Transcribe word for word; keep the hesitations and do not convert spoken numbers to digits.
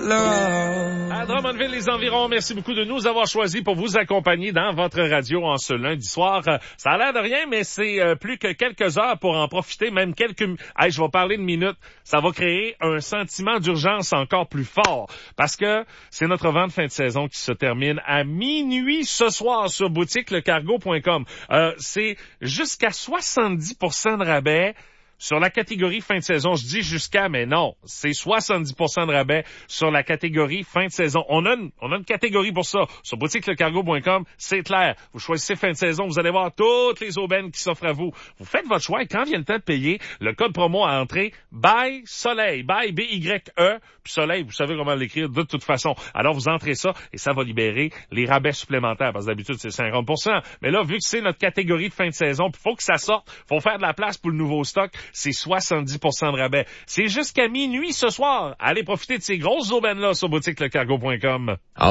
love. À Drummondville, les environs, merci beaucoup de nous avoir choisis pour vous accompagner dans votre radio en ce lundi soir. Ça a l'air de rien, mais c'est euh, plus que quelques heures pour en profiter, même quelques... Hey, je vais parler de minutes. Ça va créer un sentiment d'urgence encore plus fort, parce que c'est notre vente de fin de saison qui se termine à minuit ce soir sur boutique le cargo point com. Euh, c'est jusqu'à soixante-dix pour cent de rabais sur la catégorie fin de saison. Je dis jusqu'à, mais non, c'est soixante-dix pour cent de rabais sur la catégorie fin de saison. On a une, on a une catégorie pour ça. Sur boutique le cargo point com, c'est clair. Vous choisissez fin de saison, vous allez voir toutes les aubaines qui s'offrent à vous. Vous faites votre choix et quand vient le temps de payer, le code promo à entrée, Buy Soleil, Buy B Y E, puis Soleil, vous savez comment l'écrire de toute façon. Alors vous entrez ça et ça va libérer les rabais supplémentaires, parce que d'habitude c'est cinquante pour cent. Mais là, vu que c'est notre catégorie de fin de saison, il faut que ça sorte, faut faire de la place pour le nouveau stock, c'est soixante-dix pour cent de rabais. C'est jusqu'à minuit ce soir. Allez profiter de ces grosses aubaines-là sur boutique le cargo point com.